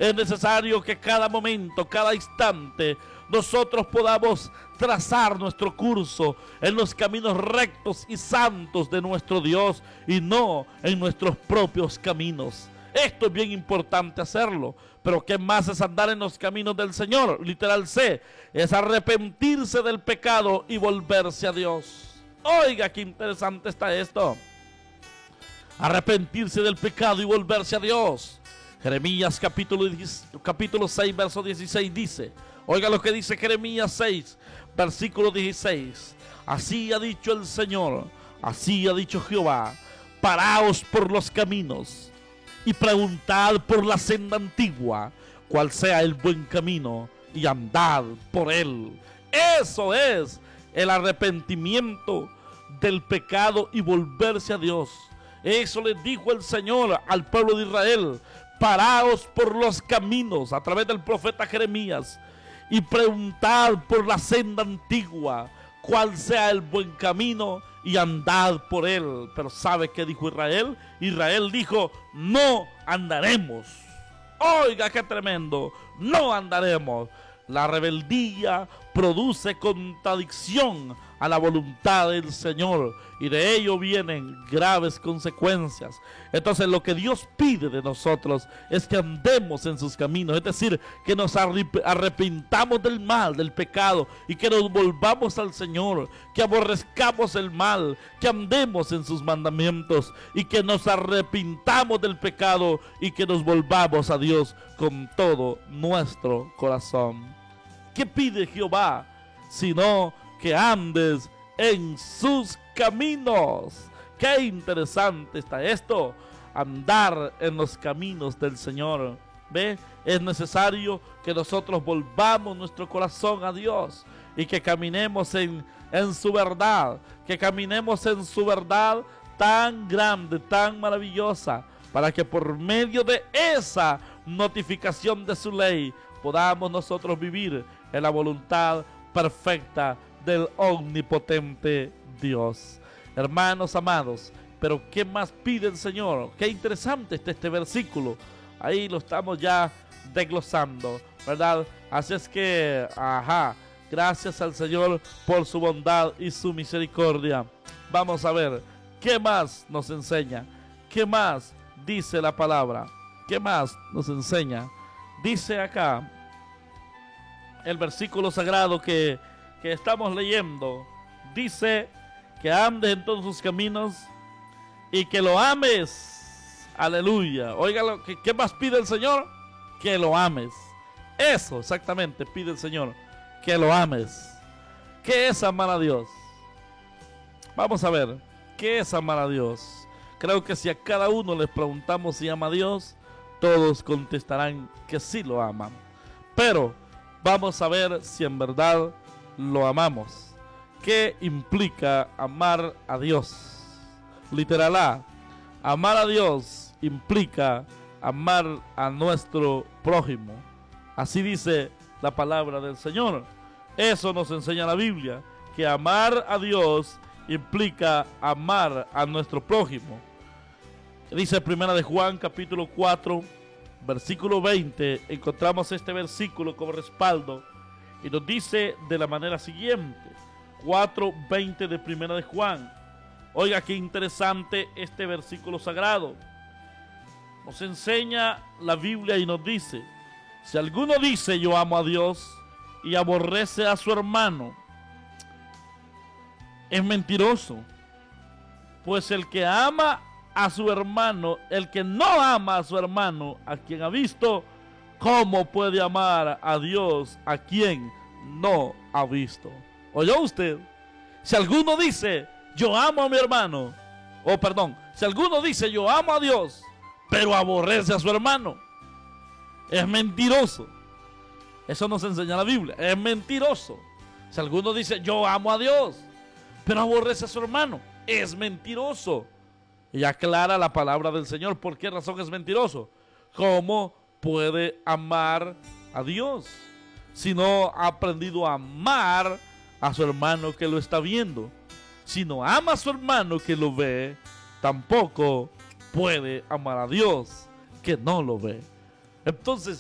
Es necesario que cada momento, cada instante, nosotros podamos trazar nuestro curso en los caminos rectos y santos de nuestro Dios y no en nuestros propios caminos. Esto es bien importante hacerlo. Pero ¿qué más es andar en los caminos del Señor? Literal C, es arrepentirse del pecado y volverse a Dios. Oiga, qué interesante está esto. Arrepentirse del pecado y volverse a Dios. Jeremías capítulo 6, verso 16 dice, oiga lo que dice Jeremías 6, versículo 16. Así ha dicho el Señor, así ha dicho Jehová, paraos por los caminos y preguntad por la senda antigua, cuál sea el buen camino, y andad por él. Eso es el arrepentimiento del pecado y volverse a Dios. Eso le dijo el Señor al pueblo de Israel. Paraos por los caminos, a través del profeta Jeremías, y preguntad por la senda antigua, cuál sea el buen camino, y andad por él. Pero ¿sabe qué dijo Israel? Israel dijo, no andaremos. Oiga, qué tremendo, no andaremos. La rebeldía produce contradicción a la voluntad del Señor y de ello vienen graves consecuencias. Entonces lo que Dios pide de nosotros es que andemos en sus caminos, es decir, que nos arrepintamos del mal, del pecado, y que nos volvamos al Señor, que aborrezcamos el mal, que andemos en sus mandamientos y que nos arrepintamos del pecado y que nos volvamos a Dios con todo nuestro corazón. ¿Qué pide Jehová? Sino que andes en sus caminos. Qué interesante está esto, andar en los caminos del Señor. ¿Ve? Es necesario que nosotros volvamos nuestro corazón a Dios y que caminemos en su verdad, que caminemos en su verdad tan grande, tan maravillosa, para que por medio de esa notificación de su ley podamos nosotros vivir en la voluntad perfecta del omnipotente Dios. Hermanos amados, pero ¿qué más pide el Señor? Qué interesante está este versículo. Ahí lo estamos ya desglosando, ¿verdad? Así es que, gracias al Señor por su bondad y su misericordia. Vamos a ver, ¿qué más nos enseña? ¿Qué más dice la palabra? ¿Qué más nos enseña? Dice acá el versículo sagrado que estamos leyendo, dice que andes en todos sus caminos y que lo ames. Aleluya. Oiga, ¿qué más pide el Señor? Que lo ames. Eso exactamente pide el Señor, que lo ames. ¿Qué es amar a Dios? Vamos a ver, ¿qué es amar a Dios? Creo que si a cada uno les preguntamos si ama a Dios, todos contestarán que sí lo aman. Pero vamos a ver si en verdad lo amamos. ¿Qué implica amar a Dios? Literal A, amar a Dios implica amar a nuestro prójimo. Así dice la palabra del Señor. Eso nos enseña la Biblia, que amar a Dios implica amar a nuestro prójimo. Dice 1 de Juan capítulo 4, versículo 20, encontramos este versículo como respaldo y nos dice de la manera siguiente, 4:20 de 1 de Juan. Oiga, qué interesante este versículo sagrado. Nos enseña la Biblia y nos dice, si alguno dice yo amo a Dios y aborrece a su hermano, es mentiroso. Pues el que ama a su hermano, el que no ama a su hermano, a quien ha visto, ¿cómo puede amar a Dios a quien no ha visto? ¿Oyó usted? Si alguno dice yo amo a mi hermano, si alguno dice yo amo a Dios, pero aborrece a su hermano, es mentiroso. Eso nos enseña la Biblia, es mentiroso. Si alguno dice yo amo a Dios, pero aborrece a su hermano, es mentiroso. Y aclara la palabra del Señor por qué razón es mentiroso. ¿Cómo puede amar a Dios si no ha aprendido a amar a su hermano que lo está viendo? Si no ama a su hermano que lo ve, tampoco puede amar a Dios que no lo ve. Entonces,